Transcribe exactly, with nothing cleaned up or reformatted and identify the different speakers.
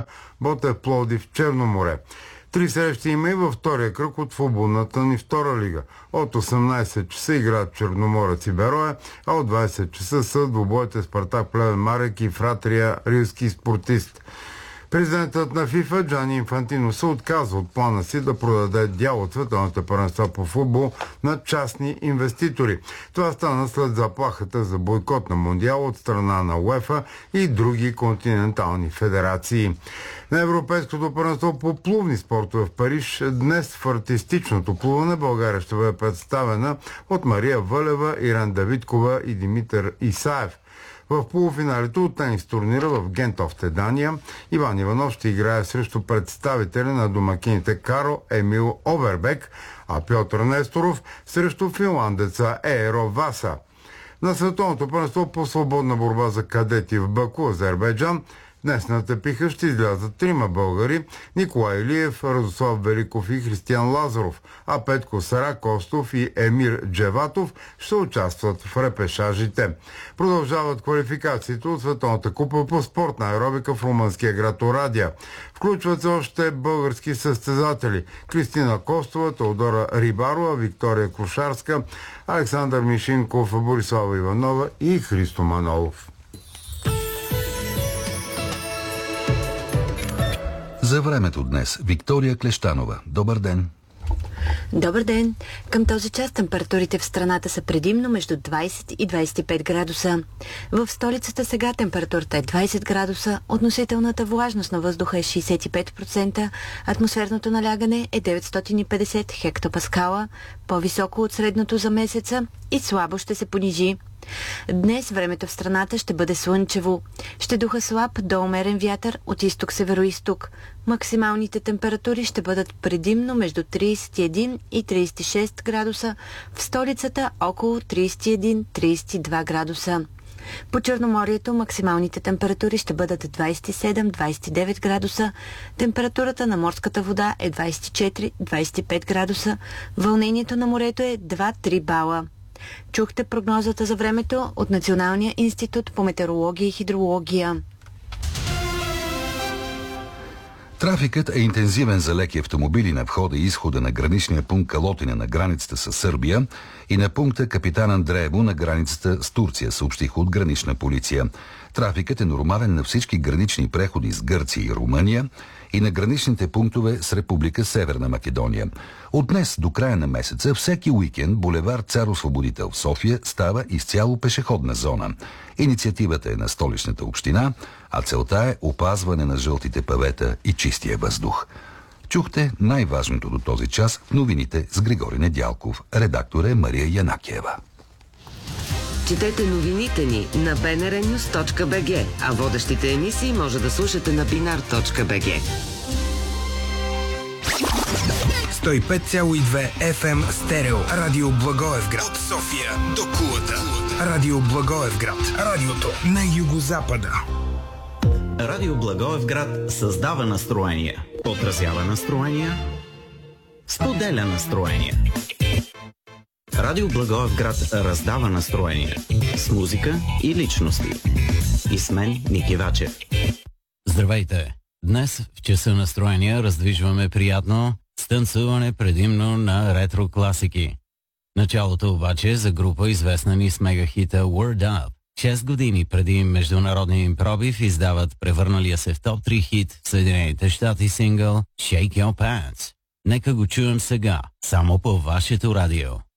Speaker 1: София, Ботев Пловдив, Черно море. Три срещи има и във втория кръг от футболната ни втора лига. От осемнайсет часа играят Черноморец и Берое, а от двайсет часа са двубоите Спартак Плевен Марек и Фратрия Рилски спортист. Президентът на ФИФА Джани Инфантино се отказва от плана си да продаде дял от световните първенства по футбол на частни инвеститори. Това стана след заплахата за бойкот на Мондиал от страна на УЕФА и други континентални федерации. На Европейското първенство по плувни спортове в Париж днес в артистичното плуване България ще бъде представена от Мария Вълева, Иран Давидкова и Димитър Исаев. В полуфиналите от тенис турнира в Гентофте, Дания, Иван Иванов ще играе срещу представители на домакините Каро Емил Овербек, а Пьотър Несторов срещу финландеца Ееро Васа. На световното първенство по свободна борба за кадети в Баку, Азербайджан, днес на тъпиха ще излязат трима българи – Николай Илиев, Радослав Великов и Християн Лазаров, а Петко Саракостов и Емир Джеватов ще участват в репешажите. Продължават квалификациите от Световната купа по спортна аеробика в румънския град Орадия. Включват се още български състезатели – Кристина Костова, Теодора Рибарова, Виктория Крушарска, Александър Мишинков, Борислава Иванова и Христо Манолов.
Speaker 2: За времето днес Виктория Клещанова. Добър ден!
Speaker 3: Добър ден! Към този час температурите в страната са предимно между двайсет и двайсет и пет градуса. В столицата сега температурата е двайсет градуса, относителната влажност на въздуха е шейсет и пет процента, атмосферното налягане е деветстотин и петдесет хектопаскала, по-високо от средното за месеца и слабо ще се понижи. Днес времето в страната ще бъде слънчево. Ще духа слаб до умерен вятър от изток-североизток. Максималните температури ще бъдат предимно между трийсет и един и трийсет и шест градуса, в столицата около трийсет и един до трийсет и два градуса. По Черноморието максималните температури ще бъдат двайсет и седем до двайсет и девет градуса, температурата на морската вода е двайсет и четири до двайсет и пет градуса, вълнението на морето е два до три бала. Чухте прогнозата за времето от Националния институт по метеорология и хидрология.
Speaker 2: Трафикът е интензивен за леки автомобили на входа и изхода на граничния пункт Калотина на границата с Сърбия и на пункта Капитан Андреево на границата с Турция, съобщиха от гранична полиция. Трафикът е нормален на всички гранични преходи с Гърция и Румъния и на граничните пунктове с Република Северна Македония. От днес до края на месеца всеки уикенд булевард Цар-Освободител в София става изцяло пешеходна зона. Инициативата е на Столичната община, а целта е опазване на жълтите павета и чистия въздух. Чухте най-важното до този час в новините с Григори Недялков. Редактор е Мария Янакиева.
Speaker 4: Четете новините ни на би ен ар нюз точка би джи, а водещите емисии може да слушате на бинар точка би джи.
Speaker 5: сто и пет цяло и две еф ем стерео. Радио Благоевград. От София до Кулата. Радио Благоевград. Радиото на югозапада.
Speaker 6: Радио Благоевград създава настроение, отразява настроения, споделя настроение. Радио Благоевград раздава настроение с музика и личности. И с мен Ники Вачев.
Speaker 7: Здравейте! Днес в часа настроения раздвижваме приятно с танцуване предимно на ретро класики. Началото обаче за група известна ни с мегахита Word Up. Шест години преди международния им пробив издават превърналия се в топ три хит в Съединените щати сингъл Shake Your Pants. Нека го чуем сега, само по вашето радио.